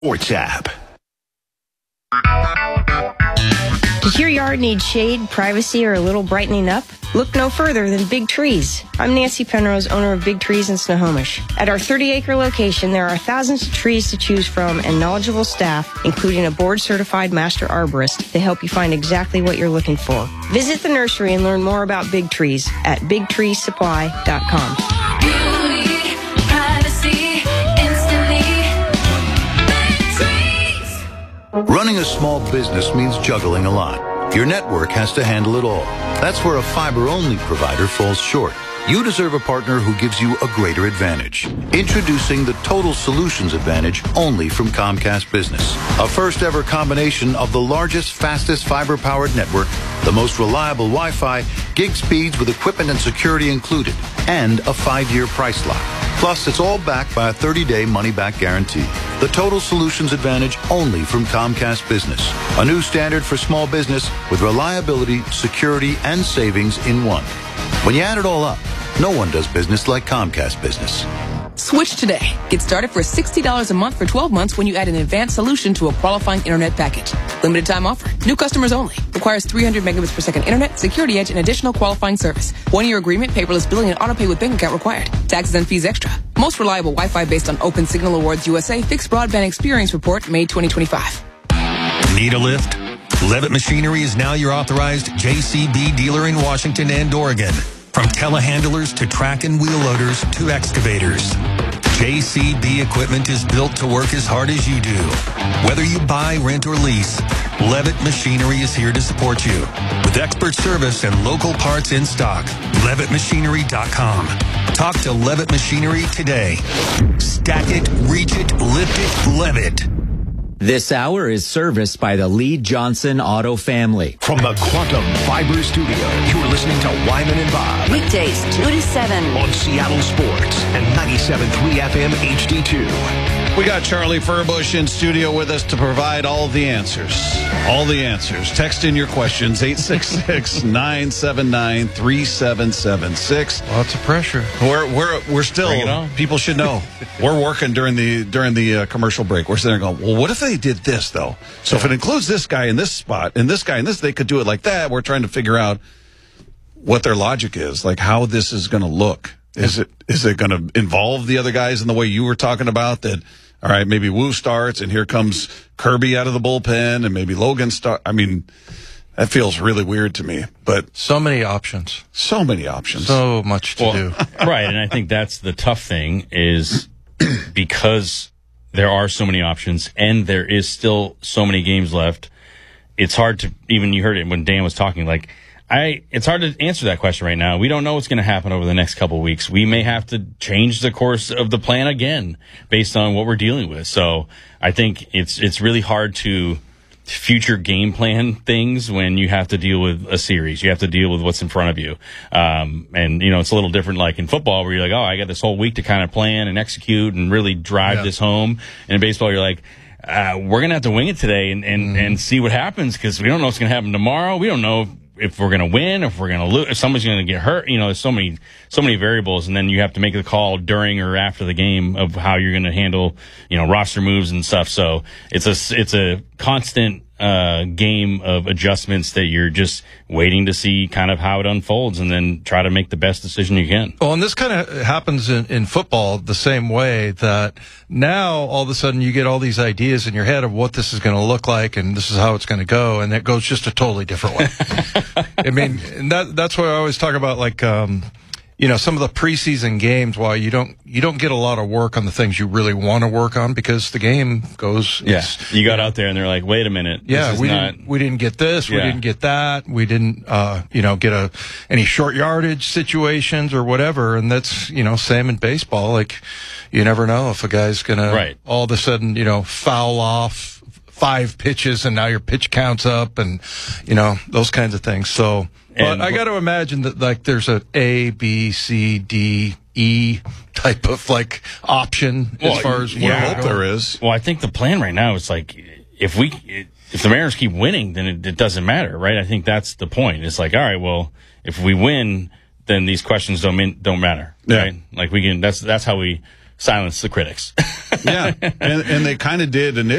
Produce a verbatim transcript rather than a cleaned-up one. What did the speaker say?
Sports app. Does your yard need shade, privacy, or a little brightening up? Look no further than Big Trees. I'm Nancy Penrose, owner of Big Trees in Snohomish. At our thirty-acre location, there are thousands of trees to choose from and knowledgeable staff, including a board-certified master arborist, to help you find exactly what you're looking for. Visit the nursery and learn more about Big Trees at big trees supply dot com. Beauty, privacy, instantly. Big Trees. Running a small business means juggling a lot. Your network has to handle it all. That's where a fiber-only provider falls short. You deserve a partner who gives you a greater advantage. Introducing the Total Solutions Advantage only from Comcast Business. A first-ever combination of the largest, fastest fiber-powered network, the most reliable Wi-Fi, gig speeds with equipment and security included, and a five-year price lock. Plus, it's all backed by a thirty-day money-back guarantee. The Total Solutions Advantage only from Comcast Business. A new standard for small business with reliability, security, and savings in one. When you add it all up, no one does business like Comcast Business. Switch today. Get started for sixty dollars a month for twelve months when you add an advanced solution to a qualifying internet package. Limited time offer. New customers only. Requires three hundred megabits per second internet, security edge, and additional qualifying service. One-year agreement, paperless billing, and auto pay with bank account required. Taxes and fees extra. Most reliable Wi-Fi based on Open Signal Awards U S A Fixed Broadband Experience Report, May twenty twenty-five. Need a lift? Levitt Machinery is now your authorized J C B dealer in Washington and Oregon. From telehandlers to track and wheel loaders to excavators, J C B equipment is built to work as hard as you do. Whether you buy, rent, or lease, Levitt Machinery is here to support you. With expert service and local parts in stock, levitt machinery dot com. Talk to Levitt Machinery today. Stack it, reach it, lift it, Levitt. This hour is serviced by the Lee Johnson Auto family. From the Quantum Fiber Studio, you're listening to Wyman and Bob Weekdays, two to seven. on Seattle Sports and ninety-seven point three F M H D two. We got Charlie Furbush in studio with us to provide all the answers. All the answers. Text in your questions, eight six six, nine seven nine, three seven seven six. Lots of pressure. We're we're we're still, people should know, we're working during the during the uh, commercial break. We're sitting there going, well, what if they did this, though? So if it includes this guy in this spot and this guy in this, they could do it like that. We're trying to figure out what their logic is, like how this is going to look. Is it is it going to involve the other guys in the way you were talking about that? All right, maybe Wu starts and here comes Kirby out of the bullpen and maybe Logan start. I mean, that feels really weird to me. But so many options, so many options, so much to well, do. Right, and I think that's the tough thing is because there are so many options and there is still so many games left. It's hard to even you heard it when Dan was talking like. I, it's hard to answer that question right now. We don't know what's going to happen over the next couple of weeks. We may have to change the course of the plan again based on what we're dealing with. So I think it's it's really hard to future game plan things when you have to deal with a series. You have to deal with what's in front of you. Um, and, you know, it's a little different like in football where you're like, oh, I got this whole week to kind of plan and execute and really drive yeah. this home. And in baseball, you're like, uh, we're going to have to wing it today and, and, mm. and see what happens because we don't know what's going to happen tomorrow. We don't know if we're going to win, if we're going to lose, if somebody's going to get hurt, you know, there's so many, so many variables. And then you have to make the call during or after the game of how you're going to handle, you know, roster moves and stuff. So it's a, it's a constant, uh, game of adjustments that you're just waiting to see kind of how it unfolds and then try to make the best decision you can. Well, and this kind of happens in, in football the same way that now all of a sudden you get all these ideas in your head of what this is going to look like and this is how it's going to go. And it goes just a totally different way. I mean, and that, that's what I always talk about, like, um, you know, some of the preseason games, while you don't, you don't get a lot of work on the things you really want to work on because the game goes. Yeah. You got out there and they're like, wait a minute. Yeah. This is we not... didn't, we didn't get this. Yeah. We didn't get that. We didn't, uh, you know, get a, any short yardage situations or whatever. And that's, you know, same in baseball. Like, you never know if a guy's going right. to all of a sudden, you know, foul off five pitches and now your pitch counts up and, you know, those kinds of things. So, but I got to imagine that like there's a A, B, C, D, E type of like option well, as far as yeah, I hope there is. Well, I think the plan right now is like if we if the Mariners keep winning, then it, it doesn't matter, right? I think that's the point. It's like, all right, well, if we win, then these questions don't mean, don't matter, yeah. right? Like we can. That's that's how we silence the critics. Yeah, and, and they kind of did initially.